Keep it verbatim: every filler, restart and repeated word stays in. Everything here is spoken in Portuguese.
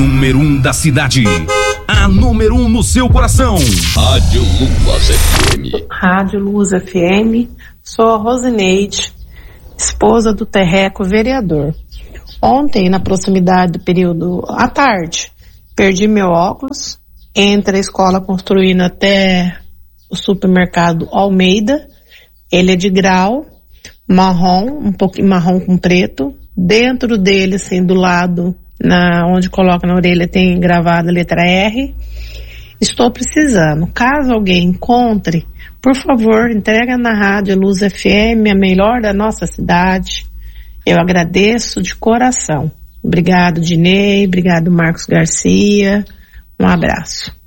número um da cidade. A número um no seu coração. Rádio Luz F M. Rádio Luz F M. Sou a Rosineide, esposa do Terreco vereador. Ontem, na proximidade do período à tarde, perdi meu óculos entre a escola construindo até o supermercado Almeida. Ele é de grau, marrom, um pouquinho marrom com preto. Dentro dele, assim, do lado, na, onde coloca na orelha, tem gravada a letra R. Estou precisando. Caso alguém encontre, por favor, entrega na Rádio Luz F M, a melhor da nossa cidade. Eu agradeço de coração. Obrigado, Dinei. Obrigado, Marcos Garcia. Um abraço.